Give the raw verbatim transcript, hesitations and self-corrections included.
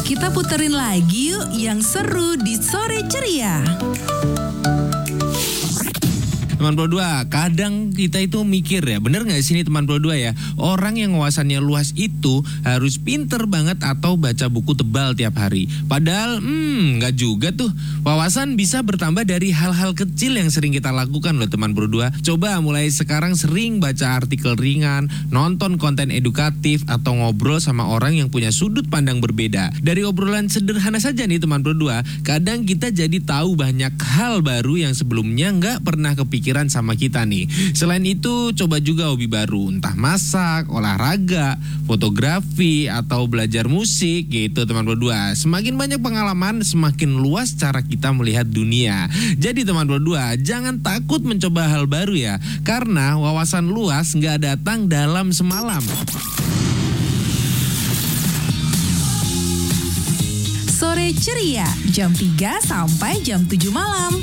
Kita puterin lagi yuk yang seru di Sore Ceria. Teman Pro dua, kadang kita itu mikir ya, bener gak sih ini teman Pro dua ya? Orang yang wawasannya luas itu harus pinter banget atau baca buku tebal tiap hari. Padahal, hmm gak juga tuh. Wawasan bisa bertambah dari hal-hal kecil yang sering kita lakukan loh teman Pro dua. Coba mulai sekarang sering baca artikel ringan, nonton konten edukatif, atau ngobrol sama orang yang punya sudut pandang berbeda. Dari obrolan sederhana saja nih teman Pro dua, kadang kita jadi tahu banyak hal baru yang sebelumnya gak pernah kepikiran sama kita nih. Selain itu, coba juga hobi baru, entah masak, olahraga, fotografi, atau belajar musik gitu teman Pro dua. Semakin banyak pengalaman, semakin luas cara kita melihat dunia. Jadi teman Pro dua, jangan takut mencoba hal baru ya, karena wawasan luas nggak datang dalam semalam. Sore Ceria, jam tiga sampai jam tujuh malam.